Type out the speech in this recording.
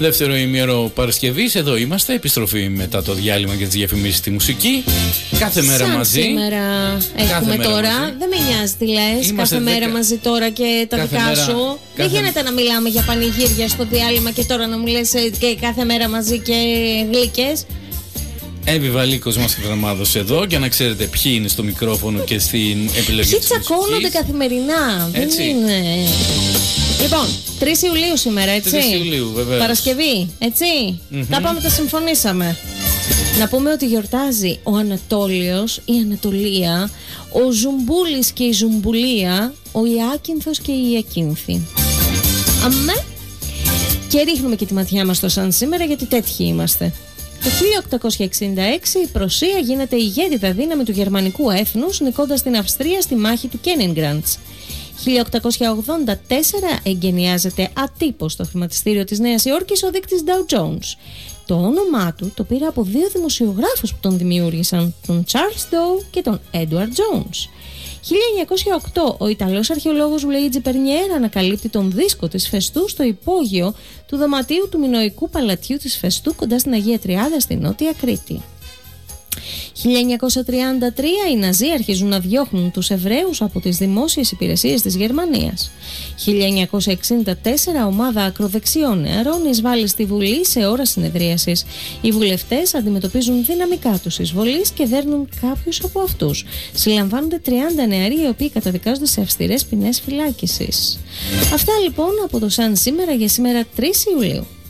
Δεύτερο ημίωρο Παρασκευής, εδώ είμαστε. Επιστροφή μετά το διάλειμμα και τις διαφημίσεις στη μουσική. Κάθε μέρα σαν μαζί. Σήμερα έχουμε τώρα. Μαζί. Δεν με νοιάζει τι λες. Κάθε μέρα μαζί τώρα και τα δικά μέρα, σου. Δεν γίνεται να μιλάμε για πανηγύρια στο διάλειμμα και τώρα να μου λες και κάθε μέρα μαζί και γλυκές. Εύη Λίκος μας γραμμάδος εδώ για να ξέρετε ποιοι είναι στο μικρόφωνο και στην επιλογή Ποιοι της τσακώνονται μουσικής. καθημερινά. Έτσι. Δεν είναι. Λοιπόν, 3 Ιουλίου σήμερα, έτσι. 3 Ιουλίου, βεβαίως. Παρασκευή, έτσι. Τα πάμε, τα συμφωνήσαμε. Να πούμε ότι γιορτάζει ο Ανατόλιος, η Ανατολία, ο Ζουμπούλης και η Ζουμπουλία, ο Ιάκυνθος και η Ιακύνθη. Αμέ. Και ρίχνουμε και τη ματιά μας στο σαν σήμερα, γιατί τέτοιοι είμαστε. Το 1866 η Πρωσία γίνεται η ηγέτιδα δύναμη του γερμανικού έθνους, νικώντας την Αυστρία στη μάχη του Κένιγκραντς. 1884 εγκαινιάζεται ατύπως στο χρηματιστήριο της Νέας Υόρκης ο δείκτης Dow Jones. Το όνομά του το πήρε από δύο δημοσιογράφους που τον δημιούργησαν, τον Charles Dow και τον Edward Jones. 1908 ο Ιταλός αρχαιολόγος Λουίτζι Περνιέρα ανακαλύπτει τον δίσκο της Φεστού στο υπόγειο του δωματίου του Μινωικού Παλατιού της Φεστού κοντά στην Αγία Τριάδα στη Νότια Κρήτη. 1933 οι Ναζί αρχίζουν να διώχνουν τους Εβραίους από τις δημόσιες υπηρεσίες της Γερμανίας. 1964 ομάδα ακροδεξιών νεαρών εισβάλλει στη Βουλή σε ώρα συνεδρίασης. Οι βουλευτές αντιμετωπίζουν δυναμικά τους εισβολείς και δέρνουν κάποιους από αυτούς. Συλλαμβάνονται 30 νεαροί οι οποίοι καταδικάζονται σε αυστηρές ποινές φυλάκισης. Αυτά λοιπόν από το Σαν σήμερα για σήμερα 3 Ιουλίου.